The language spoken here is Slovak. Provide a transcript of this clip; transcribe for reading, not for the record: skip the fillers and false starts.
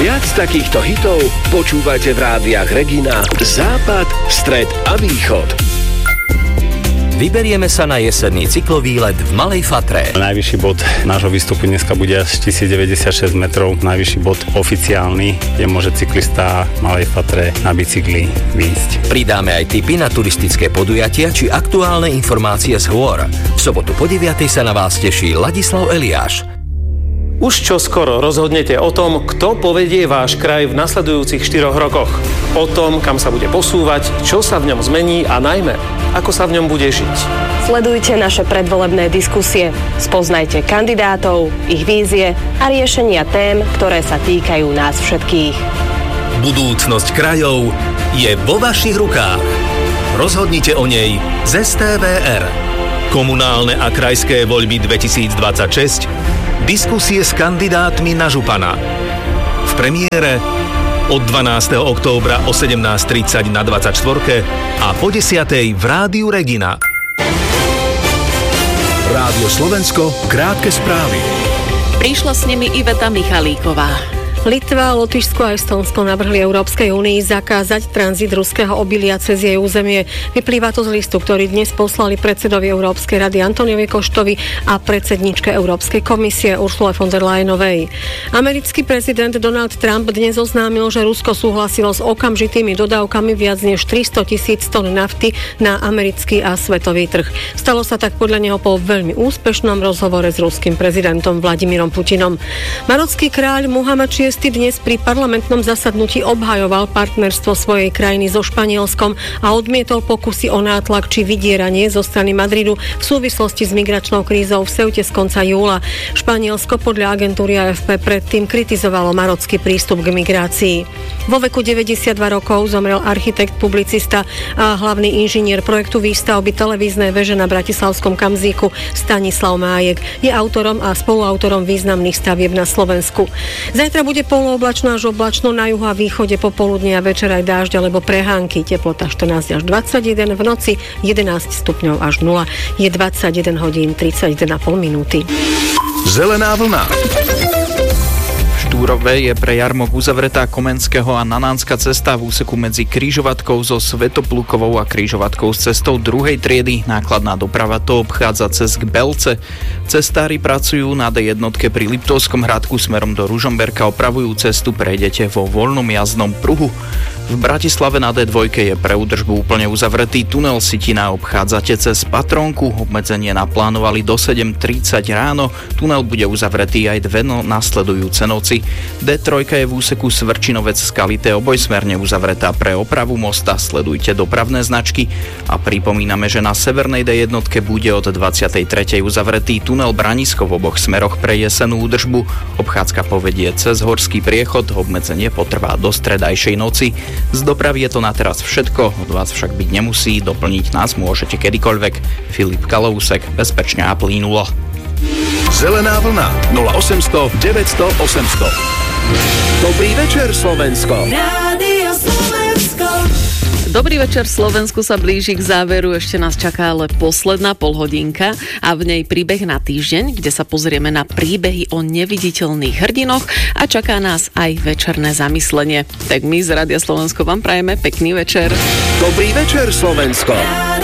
Viac takýchto hitov počúvajte v rádiách Regina, Západ, Stred a Východ. Vyberieme sa na jesenný cyklovýlet v Malej Fatre. Najvyšší bod nášho výstupu dneska bude až 1096 metrov. Najvyšší bod oficiálny, kde môže cyklista v Malej Fatre na bicykli výjsť. Pridáme aj tipy na turistické podujatia či aktuálne informácie z hôr. V sobotu po 9:00 sa na vás teší Ladislav Eliáš. Už čo skoro rozhodnete o tom, kto povedie váš kraj v nasledujúcich 4 rokoch. O tom, kam sa bude posúvať, čo sa v ňom zmení a najmä, ako sa v ňom bude žiť. Sledujte naše predvolebné diskusie. Spoznajte kandidátov, ich vízie a riešenia tém, ktoré sa týkajú nás všetkých. Budúcnosť krajov je vo vašich rukách. Rozhodnite o nej z STVR. Komunálne a krajské voľby 2026. Diskusie s kandidátmi na župana. V premiére od 12. októbra o 17:30 na 24. a po 10:00 v Rádiu Regina. Rádio Slovensko, krátke správy. Prišla s nimi Iveta Michalíková. Litva, Lotyšsko a Estónsko navrhli Európskej únii zakázať tranzit ruského obilia cez jej územie. Vyplýva to z listu, ktorý dnes poslali predsedovi Európskej rady Antoniovi Koštovi a predsedničke Európskej komisie Ursule von der Leyenovej. Americký prezident Donald Trump dnes oznámil, že Rusko súhlasilo s okamžitými dodávkami viac než 300 000 tón nafty na americký a svetový trh. Stalo sa tak podľa neho po veľmi úspešnom rozhovore s ruským prezidentom Vladimírom Putinom. Marocký kráľ Muhammad VI dnes pri parlamentnom zasadnutí obhajoval partnerstvo svojej krajiny so Španielskom a odmietol pokusy o nátlak či vydieranie zo strany Madridu v súvislosti s migračnou krízou v Ceute z konca júla. Španielsko podľa agentúry AFP predtým kritizovalo marocký prístup k migrácii. Vo veku 92 rokov zomrel architekt, publicista a hlavný inžinier projektu výstavby televíznej veže na bratislavskom Kamzíku Stanislav Májek. Je autorom a spoluautorom významných stavieb na Slovensku. Zajtra bude polooblačno až oblačno, na juhu a východe popoludne a večer aj dážď alebo prehánky. Teplota 14 až 21, v noci 11 stupňov až 0. Je 21 hodín 31,5 minúty. Zelená vlna. Štúrove je pre jarmok uzavretá Komenského a Nanánska cesta v úseku medzi križovatkou so Svetoplukovou a križovatkou s cestou druhej triedy. Nákladná doprava to obchádza cez k Belce. Cestári pracujú na D1 pri Liptovskom Hradku smerom do Ružomberka, opravujú cestu, prejdete vo voľnom jazdnom pruhu. V Bratislave na D2 je pre údržbu úplne uzavretý tunel Sitina, obchádzate cez Patrónku, obmedzenie naplánovali do 7:30 ráno, tunel bude uzavretý aj dve nasledujúce noci. D3 je v úseku Svrčinovec Skalité obojsmerne uzavretá pre opravu mosta, sledujte dopravné značky a pripomíname, že na severnej D1 bude od 23. uzavretý tunel Branisko v oboch smeroch pre jesennú údržbu, obchádzka povedie cez Horský priechod, obmedzenie potrvá do stredajšej noci. Z dopravy je to na teraz všetko, od vás však byť nemusí, doplniť nás môžete kedykoľvek. Filip Kalousek, bezpečne a plynulo. Zelená vlna 0800 900 800. Dobrý večer, Slovensko. Rádio Slovensko. Dobrý večer, Slovensku sa blíži k záveru, ešte nás čaká ale posledná polhodinka a v nej príbeh na týždeň, kde sa pozrieme na príbehy o neviditeľných hrdinoch a čaká nás aj večerné zamyslenie. Tak my z Rádia Slovensko vám prajeme pekný večer. Dobrý večer, Slovensko.